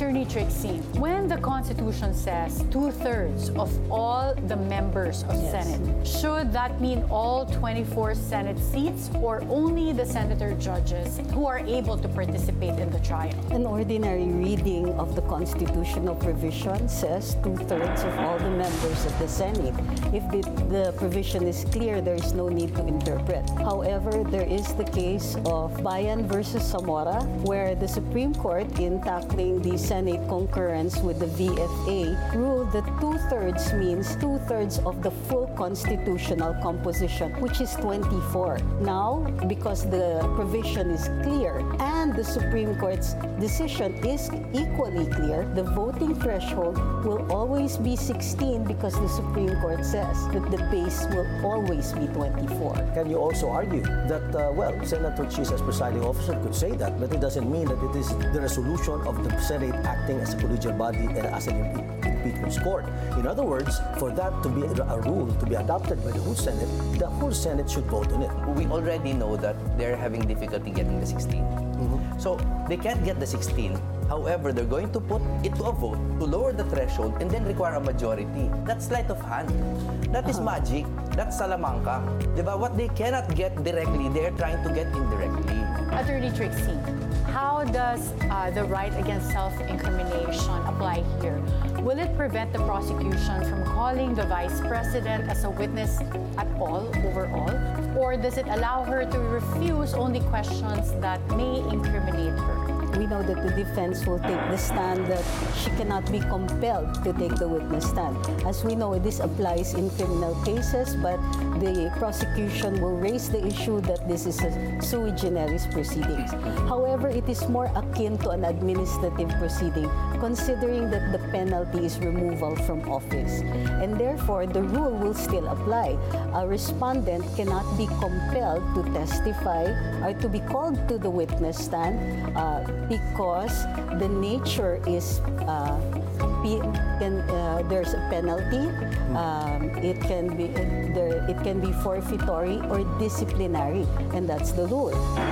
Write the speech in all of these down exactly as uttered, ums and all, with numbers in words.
Attorney Trixie, when the Constitution says two-thirds of all the members of Yes. Senate, should that mean all twenty-four Senate seats or only the senator judges who are able to participate in the trial? An ordinary reading of the constitutional provision says two-thirds of all the members of the Senate. If the, the provision is clear, there is no need to interpret. However, there is the case of Bayan versus Zamora, where the Supreme Court, in tackling the Senate concurrence with the V F A, ruled that two-thirds means two-thirds of the full constitutional composition, which is twenty-four. Now, because the provision is clear and the Supreme Court's decision is equally clear, the voting threshold will always be sixteen because the Supreme Court says that the base will always be twenty-four. Can you also argue that, uh, well, Senator Chis as presiding officer could say that, but it doesn't mean that it is the resolution of the Senate acting as a collegial body and as an impeachment court. In other words, for that to be a rule to be adopted by the whole Senate, the whole Senate should vote on it. We already know that they're having difficulty getting the sixteen. Mm-hmm. So they can't get the sixteen. However, they're going to put it to a vote to lower the threshold and then require a majority. That's sleight of hand. That is Uh-huh. magic. That's Salamanca. Diba? What they cannot get directly, they're trying to get indirectly. Attorney Trixie, how does uh, the right against self-incrimination apply here? Will it prevent the prosecution from calling the Vice President as a witness at all, overall? Or does it allow her to refuse only questions that may incriminate her? We know that the defense will take the stand that she cannot be compelled to take the witness stand. As we know, this applies in criminal cases, but the prosecution will raise the issue that this is a sui generis proceedings. However, it is more akin to an administrative proceeding, considering that the penalty is removal from office. And therefore, the rule will still apply. A respondent cannot be compelled to testify or to be called to the witness stand uh, because the nature is uh, pe- can, uh, there's a penalty. Um, it can be it, there, it can be forfeitory or disciplinary, and that's the rule.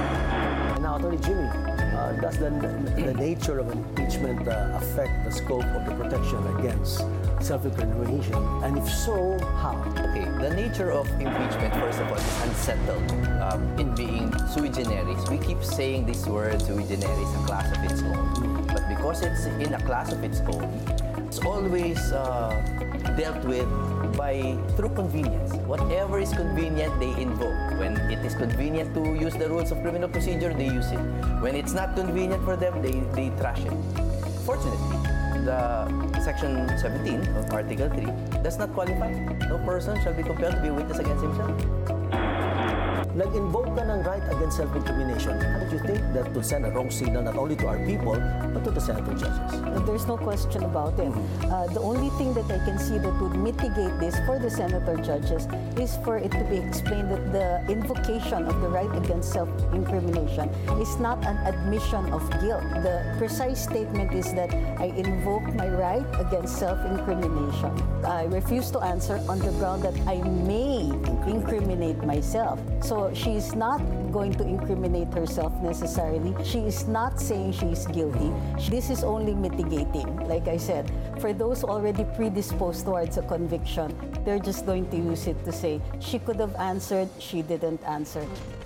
And now, Attorney Jimmy, uh, does the, the nature of impeachment uh, affect the scope of the protection against self-incrimination? And if so, how? Okay, the nature of impeachment, first of all, is unsettled um, in being sui generis. We keep saying this word, sui generis, a class of its own. But because it's in a class of its own, it's always uh, dealt with by through convenience. Whatever is convenient, they invoke. When it is convenient to use the rules of criminal procedure, they use it. When it's not convenient for them, they, they trash it. Fortunately, the Section seventeen of Article three does not qualify. No person shall be compelled to be a witness against himself. Nag-invoke ka ng right against self-incrimination. How did you think that to send a wrong signal not only to our people, but to the senator judges? There's no question about it. Uh, the only thing that I can see that would mitigate this for the senator judges is for it to be explained that the invocation of the right against self-incrimination is not an admission of guilt. The precise statement is that I invoke my right against self-incrimination. I refuse to answer on the ground that I may incriminate myself. So she is not going to incriminate herself necessarily. She is not saying she is guilty. This is only mitigating. Like I said, for those already predisposed towards a conviction, they're just going to use it to say, she could have answered, she didn't answer.